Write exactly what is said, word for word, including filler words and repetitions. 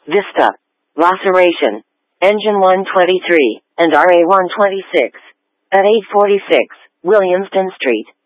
Vista, laceration, engine one twenty-three, and R A one twenty-six, at eight forty-six, Williamston Street.